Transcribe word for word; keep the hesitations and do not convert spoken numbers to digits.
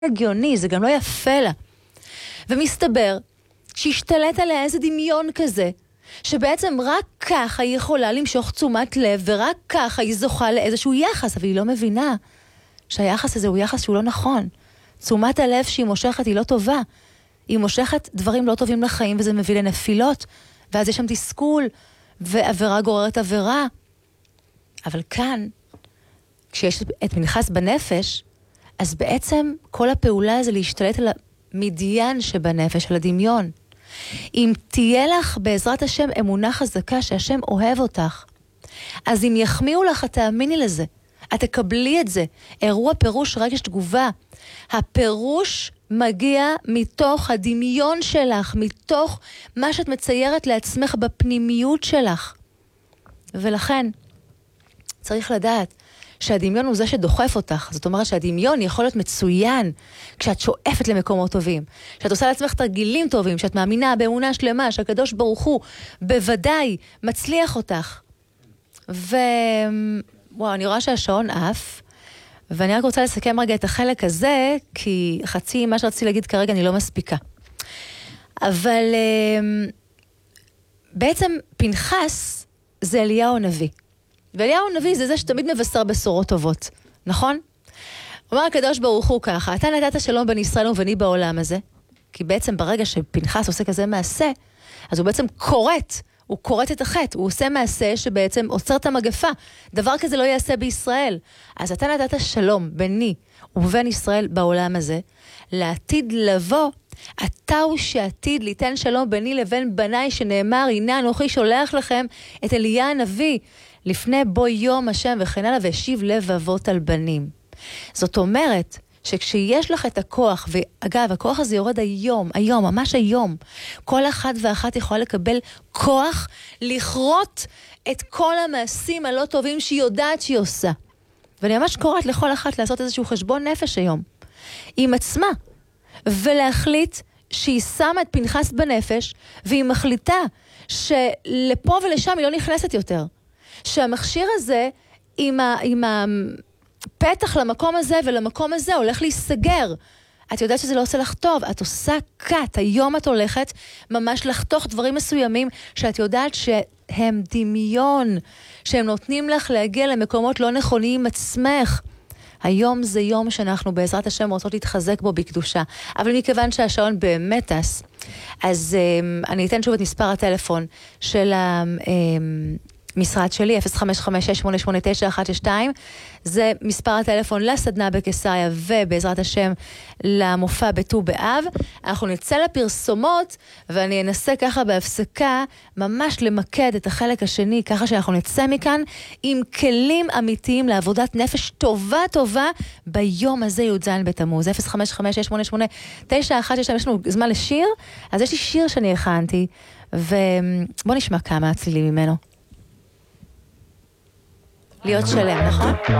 הגיוני, זה גם לא יפה לה. ומסתבר שהשתלט עליה איזה דמיון כזה, שבעצם רק ככה היא יכולה למשוך תשומת לב, ורק ככה היא זוכה לאיזשהו יחס, אבל היא לא מבינה שהיחס הזה הוא יחס שהוא לא נכון. תשומת הלב שהיא מושכת היא לא טובה. היא מושכת דברים לא טובים לחיים, וזה מביא לנפילות, ואז יש שם תסכול, ועבירה גוררת עבירה. אבל כאן, כשיש את פנחס בנפש, אז בעצם כל הפעולה זה להשתלט על המדיין שבנפש, על הדמיון. אם תהיה לך בעזרת השם אמונה חזקה שהשם אוהב אותך, אז אם יחמיאו לך, תאמיני לזה. את תקבלי את זה. אירוע פירוש רגש תגובה. הפירוש מגיע מתוך הדמיון שלך, מתוך מה שאת מציירת לעצמך בפנימיות שלך. ולכן צריך לדעת שהדמיון הוא זה שדוחף אותך. זאת אומרת שהדמיון יכול להיות מצוין כשאת שואפת למקומות טובים, שאת עושה לעצמך תרגילים טובים, שאת מאמינה באמונה שלמה שהקדוש ברוך הוא בוודאי מצליח אותך. ו... וואו, אני רואה שהשעון עף, ואני רק רוצה לסכם רגע את החלק הזה, כי חצי מה שרציתי להגיד כרגע אני לא מספיקה. אבל בעצם פנחס זה אליהו הנביא. ואליהו הנביא זה זה שתמיד מבשר בשורות טובות, נכון? אומר הקדוש ברוך הוא ככה, אתה נתת שלום בין ישראל ובני בעולם הזה, כי בעצם ברגע שפנחס עושה כזה מעשה, אז הוא בעצם קורט, הוא קורט את החטא, הוא עושה מעשה שבעצם עוצר את המגפה. דבר כזה לא יעשה בישראל. אז אתה נתת שלום ביני ובין ישראל בעולם הזה, לעתיד לבוא, אתה הוא שעתיד ליתן שלום ביני לבין בניי, שנאמר, הנה אנוכי שולח לכם את אליה הנביא, לפני בו יום השם וכן הלאה, והשיב לבבות על בנים. זאת אומרת, שכשיש לך את הכוח, ואגב, הכוח הזה יורד היום, היום, ממש היום, כל אחד ואחת יכולה לקבל כוח לכרות את כל המעשים הלא טובים שהיא יודעת שהיא עושה. ואני ממש קוראת לכל אחת לעשות איזשהו חשבון נפש היום, עם עצמה, ולהחליט שהיא שמה את פנחס בנפש, והיא מחליטה שלפה ולשם היא לא נכנסת יותר. שהמכשיר הזה, עם ה... עם ה פתח למקום הזה ולמקום הזה הולך להיסגר. את יודעת שזה לא עושה לך טוב, את עושה קט, היום את הולכת ממש לחתוך דברים מסוימים שאת יודעת שהם דמיון, שהם נותנים לך להגיע למקומות לא נכונים עם עצמך. היום זה יום שאנחנו בעזרת השם רוצות להתחזק בו בקדושה, אבל מכיוון שהשעון באמת טס, אז um, אני אתן שוב את מספר הטלפון של ה... Um, משרד שלי, אפס חמש חמש שש שמונה שמונה תשע אחת שש שתיים, זה מספר הטלפון לסדנה בקיסריה, ובעזרת השם למופע בט"ו באב. אנחנו נצא לפרסומות, ואני אנסה ככה בהפסקה, ממש למקד את החלק השני, ככה שאנחנו נצא מכאן, עם כלים אמיתיים לעבודת נפש טובה טובה, ביום הזה י"ז בתמוז. אפס חמש חמש שש שמונה שמונה תשע אחת שש שתיים, יש לנו זמן לשיר, אז יש לי שיר שאני הכנתי, ובוא נשמע כמה הצלילים ממנו. להיות שלם, נכון?